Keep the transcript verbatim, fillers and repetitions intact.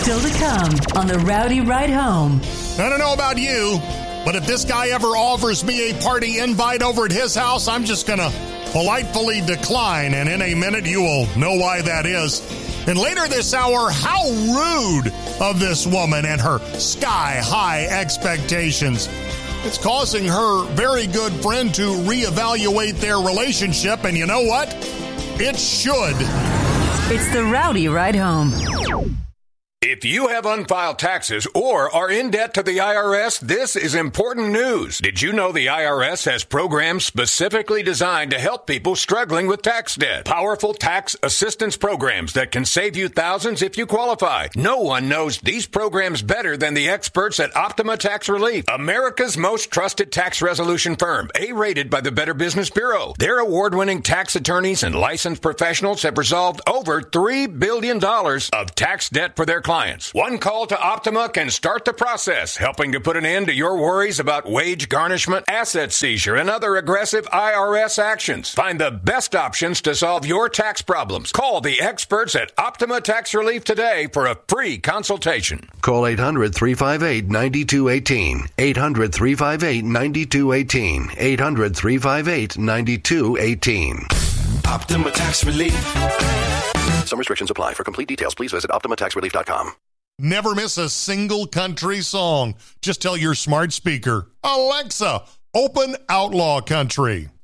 Still to come on the Rowdy Ride Home. I don't know about you, but if this guy ever offers me a party invite over at his house, I'm just going to politely decline. And in a minute, you will know why that is. And later this hour, how rude of this woman and her sky-high expectations. It's causing her very good friend to reevaluate their relationship. And you know what? It should. It's the Rowdy Ride Home. If you have unfiled taxes or are in debt to the I R S, this is important news. Did you know the I R S has programs specifically designed to help people struggling with tax debt? Powerful tax assistance programs that can save you thousands if you qualify. No one knows these programs better than the experts at Optima Tax Relief, America's most trusted tax resolution firm, A-rated by the Better Business Bureau. Their award-winning tax attorneys and licensed professionals have resolved over three billion dollars of tax debt for their clients. One call to Optima can start the process, helping to put an end to your worries about wage garnishment, asset seizure, and other aggressive I R S actions. Find the best options to solve your tax problems. Call the experts at Optima Tax Relief today for a free consultation. Call eight hundred, three five eight, nine two one eight. eight hundred, three five eight, nine two one eight. eight hundred, three five eight, nine two one eight. Optima Tax Relief. Some restrictions apply. For complete details, please visit optima tax relief dot com. Never miss a single country song. Just tell your smart speaker, Alexa, open Outlaw Country.